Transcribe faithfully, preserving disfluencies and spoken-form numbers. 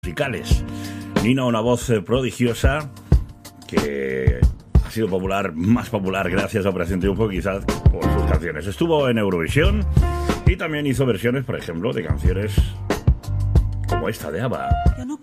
musicales. Nina, una voz eh, prodigiosa que ha sido popular, más popular gracias a Operación Triunfo, quizás por sus canciones. Estuvo en Eurovisión y también hizo versiones, por ejemplo, de canciones como esta de ABBA.